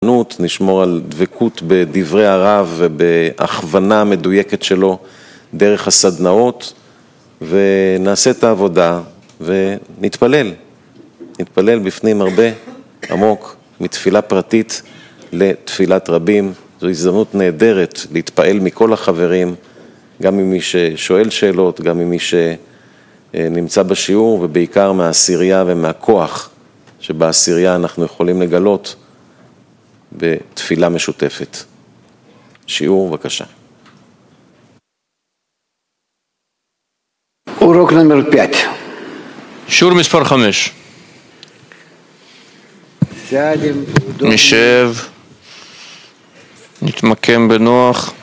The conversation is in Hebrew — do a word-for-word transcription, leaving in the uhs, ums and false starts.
נשמור על דבקות בדברי הרב ובהכוונה מדויקת שלו דרך הסדנאות, ונעשה את העבודה ונתפלל. נתפלל בפנים הרבה עמוק, מתפילה פרטית לתפילת רבים. זו הזדמנות נהדרת להתפעל מכל החברים, גם ממי ששואל שאלות, גם ממי שנמצא בשיעור, ובעיקר מהעשירייה ומהכוח שבעשירייה אנחנו יכולים לגלות בתפילה משותפת. שיעור, בבקשה. урок номер пять. שיעור מספר חמש. נשב, נתמקם בנוח.